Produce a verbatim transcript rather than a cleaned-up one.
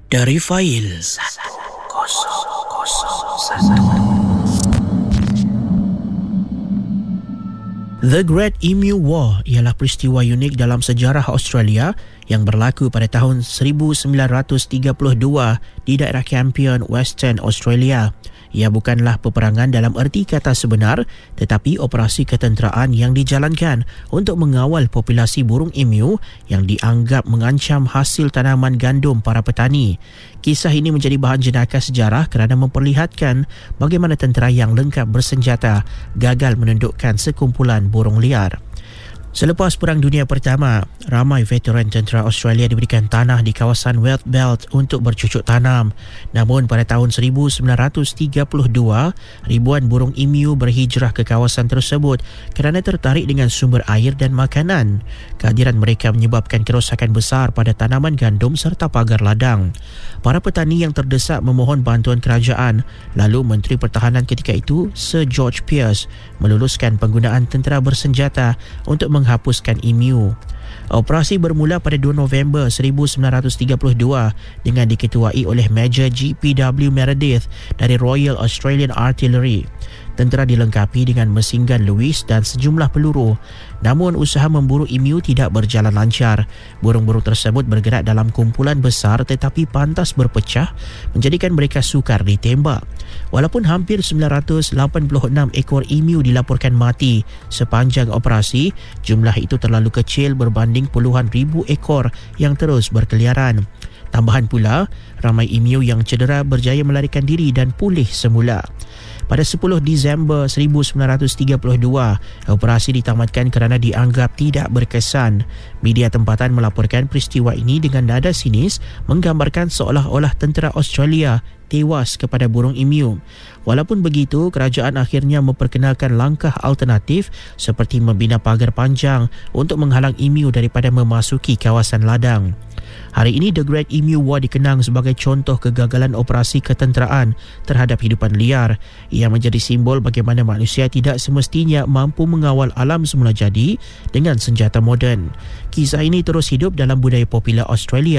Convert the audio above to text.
Dari fail satu kosong kosong satu. The Great Emu War ialah peristiwa unik dalam sejarah Australia yang berlaku pada tahun seribu sembilan ratus tiga puluh dua di daerah Campion, Western Australia. Ia bukanlah peperangan dalam erti kata sebenar, tetapi operasi ketenteraan yang dijalankan untuk mengawal populasi burung emu yang dianggap mengancam hasil tanaman gandum para petani. Kisah ini menjadi bahan jenaka sejarah kerana memperlihatkan bagaimana tentera yang lengkap bersenjata gagal menundukkan sekumpulan burung liar. Selepas Perang Dunia Pertama, ramai veteran tentera Australia diberikan tanah di kawasan Wheat Belt untuk bercucuk tanam. Namun pada tahun seribu sembilan ratus tiga puluh dua, ribuan burung emu berhijrah ke kawasan tersebut kerana tertarik dengan sumber air dan makanan. Kehadiran mereka menyebabkan kerosakan besar pada tanaman gandum serta pagar ladang. Para petani yang terdesak memohon bantuan kerajaan, lalu Menteri Pertahanan ketika itu, Sir George Pearce, meluluskan penggunaan tentera bersenjata untuk menghapuskan emu. Operasi bermula pada dua November seribu sembilan ratus tiga puluh dua dengan diketuai oleh Major G P W Meredith dari Royal Australian Artillery. Tentera dilengkapi dengan mesin gun Lewis dan sejumlah peluru. Namun usaha memburu emu tidak berjalan lancar. Burung-burung tersebut bergerak dalam kumpulan besar tetapi pantas berpecah, menjadikan mereka sukar ditembak. Walaupun hampir sembilan ratus lapan puluh enam ekor emu dilaporkan mati sepanjang operasi, jumlah itu terlalu kecil berbanding puluhan ribu ekor yang terus berkeliaran. Tambahan pula, ramai emu yang cedera berjaya melarikan diri dan pulih semula. Pada sepuluh Disember seribu sembilan ratus tiga puluh dua, operasi ditamatkan kerana dianggap tidak berkesan. Media tempatan melaporkan peristiwa ini dengan nada sinis, menggambarkan seolah-olah tentera Australia tewas kepada burung emu. Walaupun begitu, kerajaan akhirnya memperkenalkan langkah alternatif seperti membina pagar panjang untuk menghalang emu daripada memasuki kawasan ladang. Hari ini, The Great Emu War dikenang sebagai contoh kegagalan operasi ketenteraan terhadap hidupan liar. Ia menjadi simbol bagaimana manusia tidak semestinya mampu mengawal alam semula jadi dengan senjata moden. Kisah ini terus hidup dalam budaya popular Australia